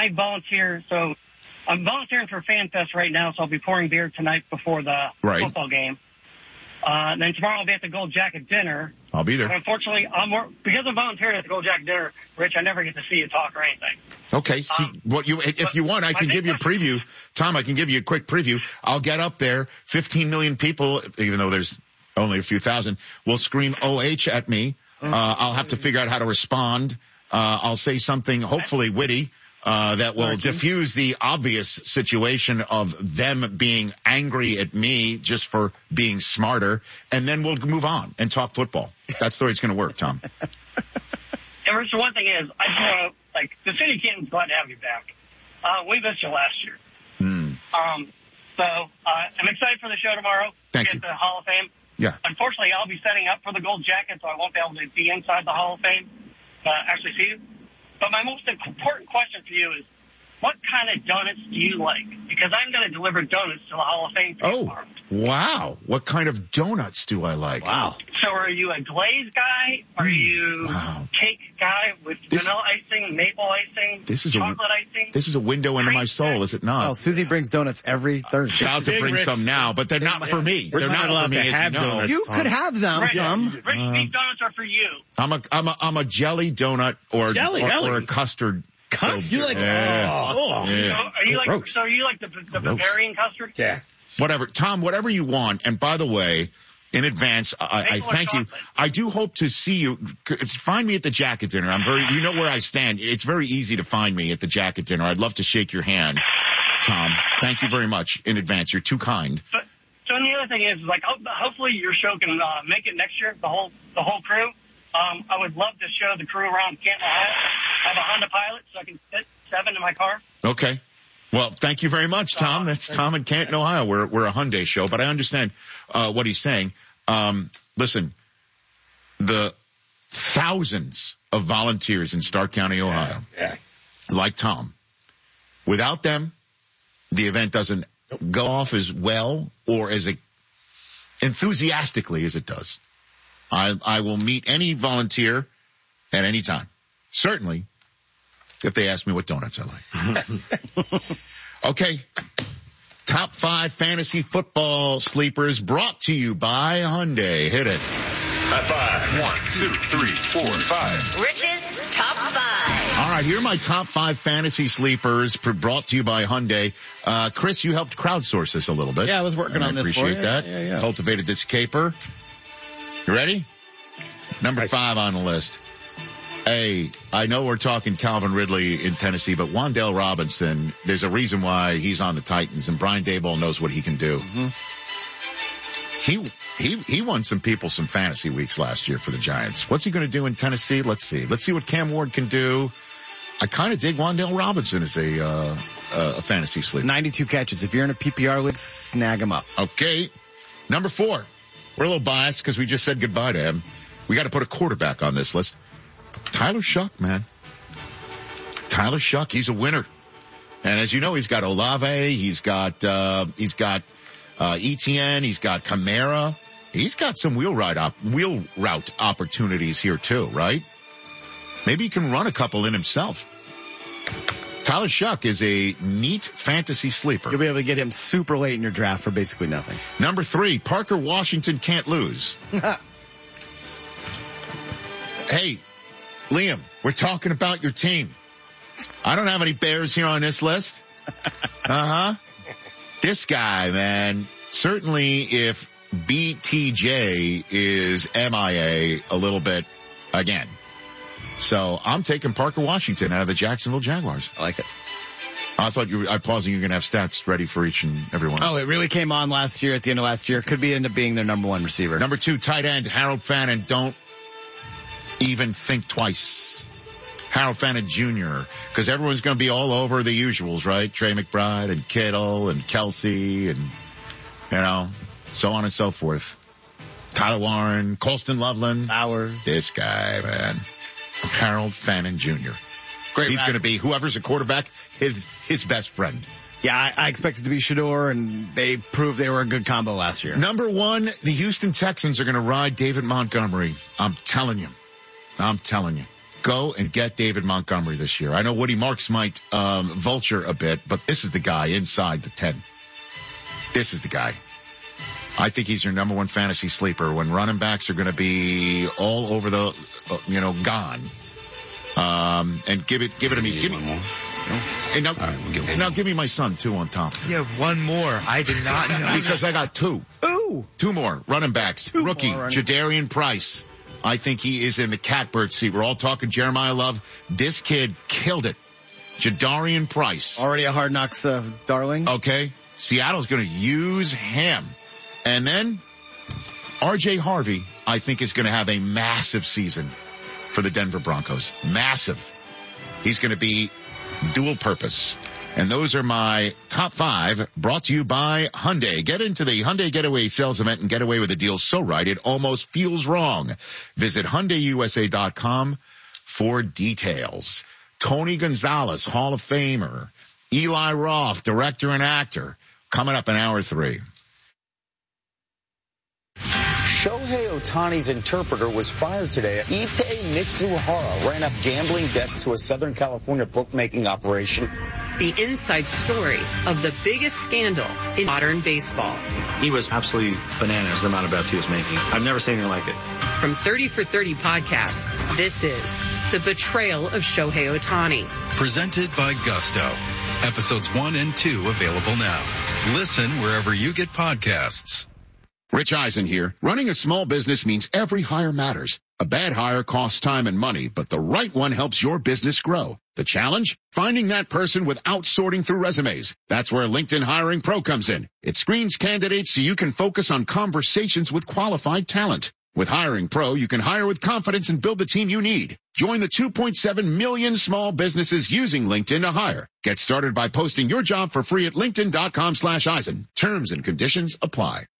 I volunteer, so I'm volunteering for FanFest right now, so I'll be pouring beer tonight before the football game. Then tomorrow I'll be at the Gold Jacket dinner. I'll be there. But unfortunately, because I'm volunteering at the Gold Jacket dinner, Rich, I never get to see you talk or anything. Okay. See, if you want, I can give you a preview. Tom, I can give you a quick preview. I'll get up there. 15 million people, even though there's only a few thousand, will scream OH at me. I'll have to figure out how to respond. I'll say something hopefully witty. That will diffuse the obvious situation of them being angry at me just for being smarter, and then we'll move on and talk football. That's the way it's going to work, Tom. And Rich, the one thing is, I just want to, the city of Canton's glad to have you back. We missed you last year. So I'm excited for the show tomorrow. Thank you. Get the Hall of Fame. Yeah. Unfortunately, I'll be setting up for the Gold Jacket, so I won't be able to be inside the Hall of Fame, actually see you. But my most important question for you is, what kind of donuts do you like? Because I'm going to deliver donuts to the Hall of Fame tomorrow. Wow. What kind of donuts do I like? Wow. So are you a glazed guy? Are you cake guy with vanilla icing, maple icing, chocolate icing? This is a window into my soul, is it not? Well, Susie brings donuts every Thursday. Shout to bring some now, but they're not for me. They're not for me. You could have some. Rich, these donuts are for you. I'm a jelly donut or a custard. Custard? You like? So are you like the Bavarian custard? Yeah. Whatever, Tom. Whatever you want. And by the way, in advance, I thank you. I do hope to see you. Find me at the Jacket dinner. You know where I stand. It's very easy to find me at the Jacket dinner. I'd love to shake your hand, Tom. Thank you very much in advance. You're too kind. So and the other thing is, hopefully your show can make it next year. The whole crew. I would love to show the crew around Canton, Ohio. I have a Honda Pilot, so I can fit 7 in my car. Okay. Well, thank you very much, Tom. That's Tom in Canton, Ohio. We're a Hyundai show, but I understand what he's saying. Listen, the thousands of volunteers in Stark County, Ohio, like Tom, without them, the event doesn't go off as well or as enthusiastically as it does. I will meet any volunteer at any time. Certainly, if they ask me what donuts I like. Okay. Top 5 fantasy football sleepers brought to you by Hyundai. Hit it. High 5. 1, 2, 3, 4, 5. Rich's Top 5. All right, here are my top 5 fantasy sleepers brought to you by Hyundai. Chris, you helped crowdsource this a little bit. Yeah, I was working on this for you. I appreciate that. Yeah. Cultivated this caper. You ready? Number 5 on the list. Hey, I know we're talking Calvin Ridley in Tennessee, but Wan'Dale Robinson, there's a reason why he's on the Titans, and Brian Daboll knows what he can do. Mm-hmm. He won some people some fantasy weeks last year for the Giants. What's he going to do in Tennessee? Let's see. Let's see what Cam Ward can do. I kind of dig Wan'Dale Robinson as a fantasy sleeper. 92 catches. If you're in a PPR league, snag him up. Okay. Number 4. We're a little biased because we just said goodbye to him. We got to put a quarterback on this list. Tyler Shuck, man. Tyler Shuck, he's a winner. And as you know, he's got Olave, he's got Etienne, he's got Kamara. He's got some wheel route opportunities here too, right? Maybe he can run a couple in himself. Tyler Shuck is a neat fantasy sleeper. You'll be able to get him super late in your draft for basically nothing. Number 3, Parker Washington can't lose. Hey, Liam, we're talking about your team. I don't have any Bears here on this list. This guy, man, certainly if BTJ is MIA a little bit again. So I'm taking Parker Washington out of the Jacksonville Jaguars. I like it. I thought I paused you were going to have stats ready for each and every one. Oh, it really came on last year, at the end of last year. Could end up being their number 1 receiver. Number 2, tight end, Harold Fannin. Don't even think twice. Harold Fannin Jr., because everyone's going to be all over the usuals, right? Trey McBride and Kittle and Kelsey and, so on and so forth. Tyler Warren, Colston Loveland. Howard. This guy, man. Harold Fannin Jr. Great. He's going to be, whoever's a quarterback, his best friend. Yeah, I expected to be Shador, and they proved they were a good combo last year. Number 1, the Houston Texans are going to ride David Montgomery. I'm telling you. Go and get David Montgomery this year. I know Woody Marks might vulture a bit, but this is the guy inside the 10. This is the guy. I think he's your number one fantasy sleeper when running backs are going to be all over the, gone. And give it to me. Give me more. And now, now give me my son too on top. You have one more. I did not know. Because I got two. Ooh. Two more running backs. Rookie, Jadarian Price. I think he is in the catbird seat. We're all talking Jeremiah Love. This kid killed it. Jadarian Price. Already a Hard Knocks darling. Okay. Seattle's going to use him. And then R.J. Harvey, I think, is going to have a massive season for the Denver Broncos. Massive. He's going to be dual purpose. And those are my top 5 brought to you by Hyundai. Get into the Hyundai Getaway sales event and get away with a deal so right it almost feels wrong. Visit HyundaiUSA.com for details. Tony Gonzalez, Hall of Famer. Eli Roth, director and actor. Coming up in hour 3. Shohei Ohtani's interpreter was fired today. Ippei Mitsuhara ran up gambling debts to a Southern California bookmaking operation. The inside story of the biggest scandal in modern baseball. He was absolutely bananas, the amount of bets he was making. I've never seen anything like it. From 30 for 30 podcasts, this is The Betrayal of Shohei Ohtani. Presented by Gusto. Episodes 1 and 2 available now. Listen wherever you get podcasts. Rich Eisen here. Running a small business means every hire matters. A bad hire costs time and money, but the right one helps your business grow. The challenge? Finding that person without sorting through resumes. That's where LinkedIn Hiring Pro comes in. It screens candidates so you can focus on conversations with qualified talent. With Hiring Pro, you can hire with confidence and build the team you need. Join the 2.7 million small businesses using LinkedIn to hire. Get started by posting your job for free at linkedin.com/Eisen. Terms and conditions apply.